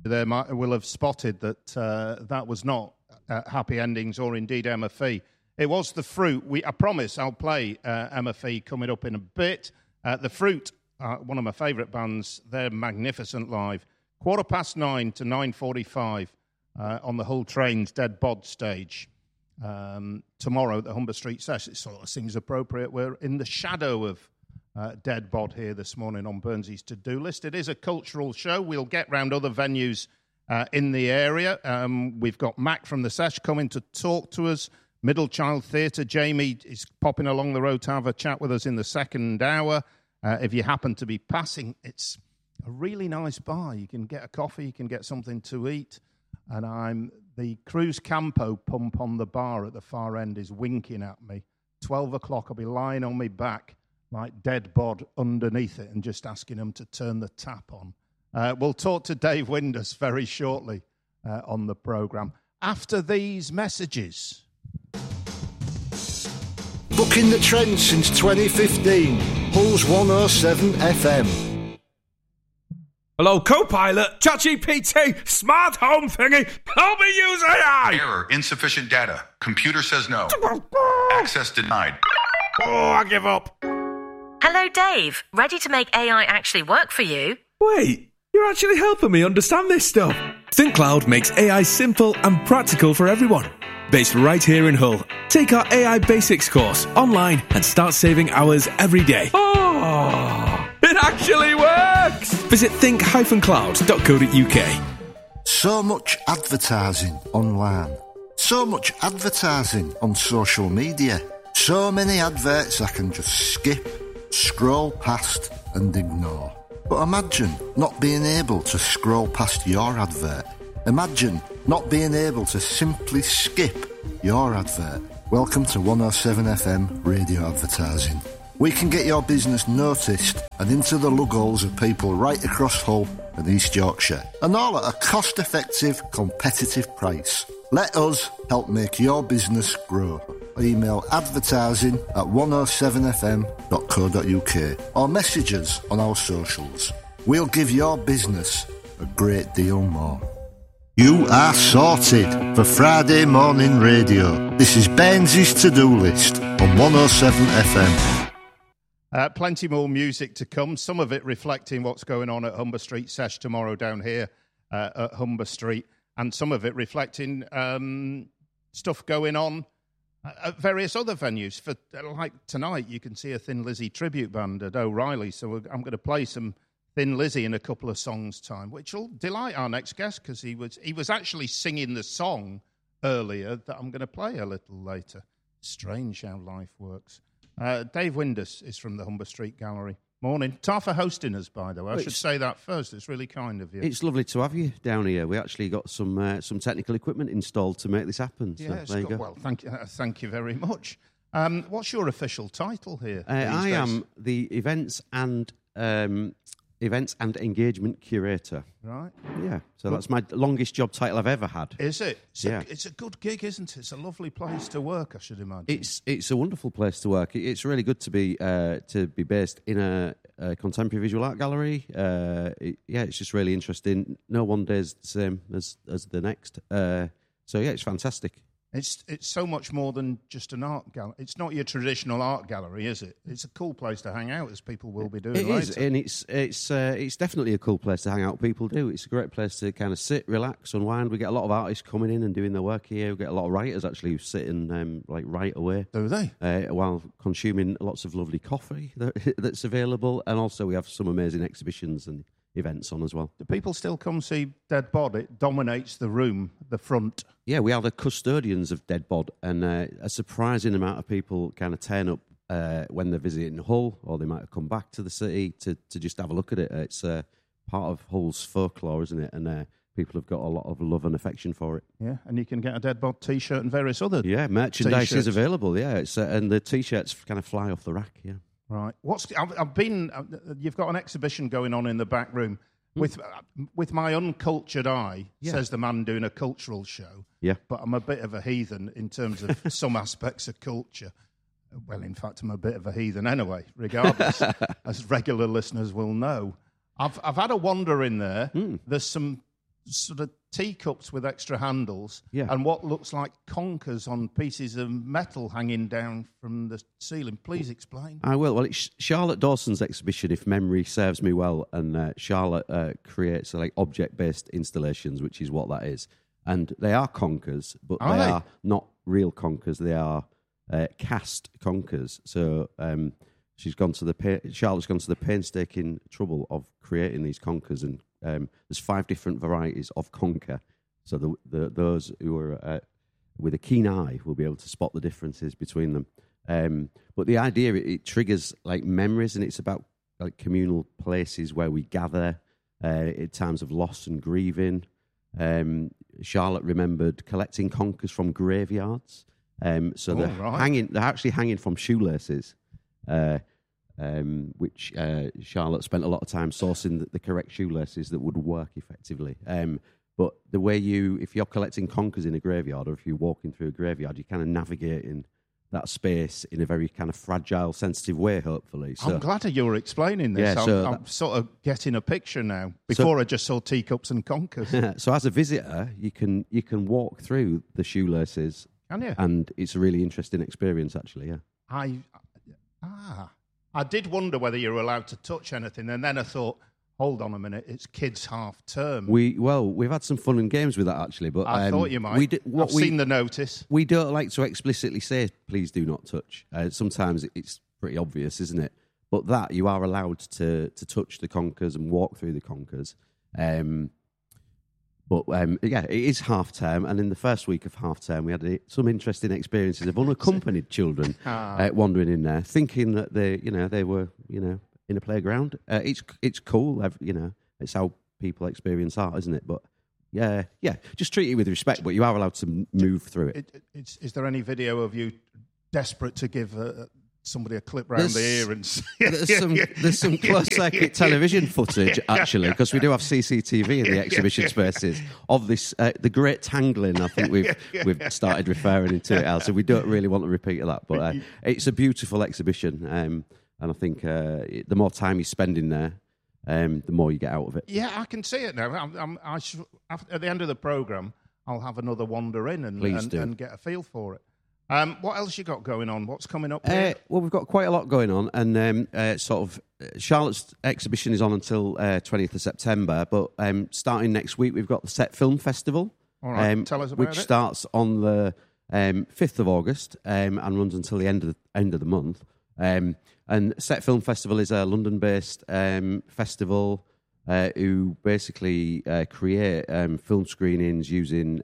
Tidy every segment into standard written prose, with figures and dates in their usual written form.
there will have spotted that that was not Happy Endings or indeed Emma Fee. It was The Fruit. I promise I'll play Emma Fee coming up in a bit. The Fruit, one of my favourite bands, they're magnificent live. 9:15 to 9:45 on the Hull Trains Dead Bod stage. Tomorrow at the Humber Street Sesh. It sort of seems appropriate. We're in the shadow of Dead Bod here this morning on Burnsy's to-do list. It is a cultural show. We'll get round other venues in the area. We've got Mac from the Sesh coming to talk to us. Middle Child Theatre. Jamie is popping along the road to have a chat with us in the second hour. If you happen to be passing, it's a really nice bar. You can get a coffee, you can get something to eat. And the Cruz Campo pump on the bar at the far end is winking at me. 12 o'clock, I'll be lying on my back like Dead Bod underneath it and just asking them to turn the tap on. We'll talk to Dave Windus very shortly on the programme. After these messages. Booking the trend since 2015. Hull's 107 FM. Hello, Copilot, ChatGPT, smart home thingy, help me use AI! Error, insufficient data. Computer says no. Access denied. Oh, I give up. Hello, Dave. Ready to make AI actually work for you? Wait, you're actually helping me understand this stuff. ThinkCloud makes AI simple and practical for everyone. Based right here in Hull. Take our AI Basics course online and start saving hours every day. Oh, it actually works! Visit think-cloud.co.uk. So much advertising online. So much advertising on social media. So many adverts I can just skip, scroll past and ignore. But imagine not being able to scroll past your advert. Imagine not being able to simply skip your advert. Welcome to 107 FM radio advertising. We can get your business noticed and into the lug holes of people right across Hull and East Yorkshire. And all at a cost-effective, competitive price. Let us help make your business grow. Email advertising@107fm.co.uk or message us on our socials. We'll give your business a great deal more. You are sorted for Friday morning radio. This is Burnsy's to-do list on 107 FM. Plenty more music to come, some of it reflecting what's going on at Humber Street Sesh tomorrow down here at Humber Street, and some of it reflecting stuff going on at various other venues. For like tonight, you can see a Thin Lizzy tribute band at O'Reilly, so I'm going to play some Thin Lizzy in a couple of songs' time, which will delight our next guest because he was actually singing the song earlier that I'm going to play a little later. Strange how life works. Dave Windus is from the Humber Street Gallery. Morning. Ta for hosting us, by the way. I should say that first. It's really kind of you. It's lovely to have you down here. We actually got some technical equipment installed to make this happen. So yeah, there you go. Well, thank you very much. What's your official title here? I am the events and engagement curator. Right. Yeah. So that's my longest job title I've ever had. Is it? Yeah. It's a good gig, isn't it? It's a lovely place to work, I should imagine. It's a wonderful place to work. It's really good to be based in a contemporary visual art gallery. It's just really interesting. No one day is the same as the next. So yeah, it's fantastic. It's so much more than just an art gallery. It's not your traditional art gallery, is it? It's a cool place to hang out, as people will be doing later. It is, and it's definitely a cool place to hang out. People do. It's a great place to kind of sit, relax, unwind. We get a lot of artists coming in and doing their work here. We get a lot of writers actually who sit and write away. Do they? While consuming lots of lovely coffee that's available, and also we have some amazing exhibitions and events on as well. Do people still come see Dead Bod? It dominates the room, the front. Yeah, we are the custodians of Dead Bod, and a surprising amount of people kind of turn up when they're visiting Hull, or they might have come back to the city to just have a look at it. It's part of Hull's folklore, isn't it? And people have got a lot of love and affection for it. Yeah, and you can get a Dead Bod T-shirt and various other merchandise T-shirts. is available. Yeah, and the T-shirts kind of fly off the rack. Yeah. Right. I've been. You've got an exhibition going on in the back room. With my uncultured eye, says the man doing a cultural show. Yeah. But I'm a bit of a heathen in terms of some aspects of culture. Well, in fact, I'm a bit of a heathen anyway, regardless, as regular listeners will know. I've had a wander in there. There's some sort of teacups with extra handles, Yeah. and what looks like conkers on pieces of metal hanging down from the ceiling. Please explain. I will. Well, it's Charlotte Dawson's exhibition, if memory serves me well, and Charlotte creates like object-based installations, which is what that is. And they are conkers, but Are they they? are not real conkers. They are cast conkers. So Charlotte's gone to the painstaking trouble of creating these conkers, and there's 5 different varieties of conker. So those who are with a keen eye will be able to spot the differences between them. But the idea, it triggers like memories, and it's about like communal places where we gather at times of loss and grieving. Charlotte remembered collecting conkers from graveyards. So they're right. They're actually hanging from shoelaces. Which Charlotte spent a lot of time sourcing the correct shoelaces that would work effectively. But the way if you're collecting conkers in a graveyard, or if you're walking through a graveyard, you kind of navigate in that space in a very kind of fragile, sensitive way, hopefully. So, I'm glad that you were explaining this. Yeah, so I'm sort of getting a picture now. Before I just saw teacups and conkers. so as a visitor, you can walk through the shoelaces, Can you? and it's a really interesting experience, actually. Yeah. I did wonder whether you were allowed to touch anything, and then I thought, hold on a minute, it's kids' half term. We've had some fun and games with that, actually. But I thought you might. I've seen the notice. We don't like to explicitly say, please do not touch. Sometimes it's pretty obvious, isn't it? But that, you are allowed to touch the conkers and walk through the conkers. Yeah, it is half term, and in the first week of half term, we had some interesting experiences of unaccompanied children wandering in there, thinking that they were in a playground. It's cool, it's how people experience art, isn't it? But yeah, just treat it with respect, but you are allowed to move through it. Is there any video of you desperate to give somebody a clip round the ear? And there's some closed circuit television footage, actually, because we do have CCTV in the exhibition spaces of this, the Great Tangling, I think we've started referring to it as, so we don't really want to repeat that, but it's a beautiful exhibition, and I think the more time you spend in there, the more you get out of it. Yeah, I can see it now. At the end of the programme, I'll have another wander in and get a feel for it. What else you got going on? What's coming up here? Well, we've got quite a lot going on, and Charlotte's exhibition is on until 20th of September, but starting next week, we've got the Set Film Festival. All right, tell us about which it. Starts on the 5th of August and runs until the end of the month. And Set Film Festival is a London-based festival who basically create film screenings using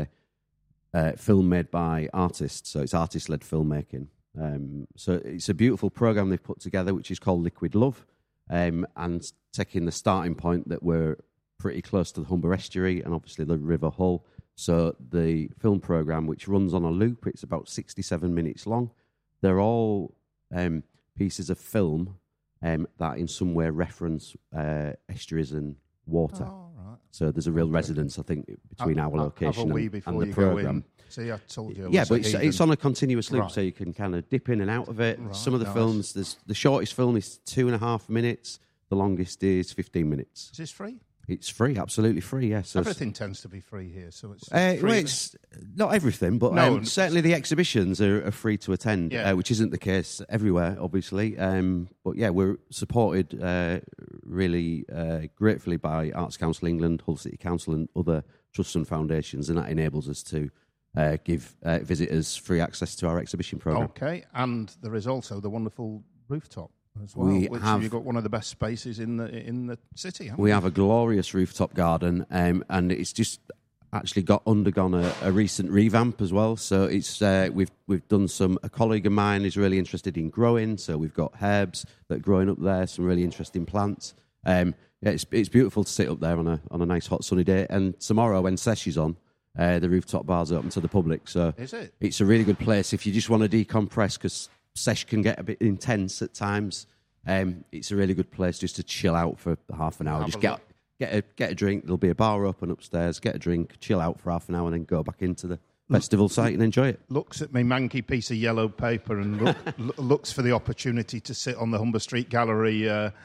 film made by artists. So it's artist-led filmmaking. So it's a beautiful program they've put together, which is called Liquid Love, and taking the starting point that we're pretty close to the Humber Estuary and obviously the River Hull. So the film program, which runs on a loop, it's about 67 minutes long. They're all pieces of film that in some way reference estuaries and water. Oh, right. So there's a real resonance, I think, between our location and the program. See, I told you. Yeah, but it's on a continuous loop, so you can kind of dip in and out of it. Right, Some of the films, the shortest film is 2.5 minutes. The longest is 15 minutes. Is this free? It's free, absolutely free, yes. Yeah. Everything tends to be free here, so it's Well, free. it's not everything, but certainly the exhibitions are free to attend, which isn't the case everywhere, obviously. But yeah, we're supported really gratefully by Arts Council England, Hull City Council and other trusts and foundations, and that enables us to give visitors free access to our exhibition programme. Okay, and there is also the wonderful rooftop as well, you've got one of the best spaces in the city, haven't we have a glorious rooftop garden, and it's just actually undergone a recent revamp as well. So it's we've done a colleague of mine is really interested in growing, so we've got herbs that are growing up there, some really interesting plants. It's beautiful to sit up there on a nice hot sunny day. And tomorrow when Sesh is on, the rooftop bar's open to the public. So is it? It's a really good place if you just want to decompress, because Sesh can get a bit intense at times. It's a really good place just to chill out for half an hour. Just get a drink. There'll be a bar open upstairs. Get a drink, chill out for half an hour, and then go back into the festival site and enjoy it. Looks at me manky piece of yellow paper and looks for the opportunity to sit on the Humber Street Gallery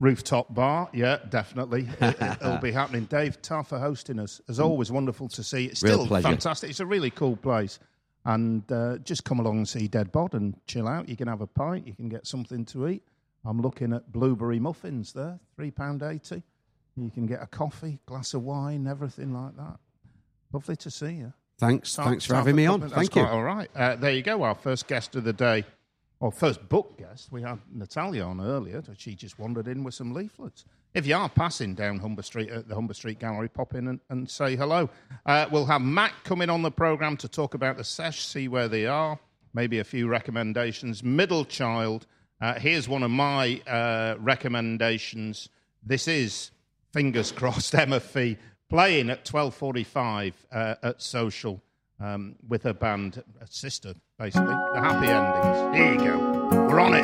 Rooftop bar, yeah, definitely. It'll be happening. Dave, tar for hosting us. As always, wonderful to see. It's Real still pleasure. fantastic. It's a really cool place. And just come along and see Dead Bod and chill out. You can have a pint. You can get something to eat. I'm looking at blueberry muffins there, £3.80. You can get a coffee, glass of wine, everything like that. Lovely to see you. Thanks for having me on. Thank you. All right. There you go, our first guest of the day. Or first book guest. We had Natalia on earlier. She just wandered in with some leaflets. If you are passing down Humber Street at the Humber Street Gallery, pop in and say hello. We'll have Matt coming on the programme to talk about the sesh, see where they are, maybe a few recommendations. Middle Child. Here's one of my recommendations. This is, fingers crossed, Emma Fee playing at 12:45 at Social with her band, a sister, basically. The Happy Endings. Here you go. We're on it.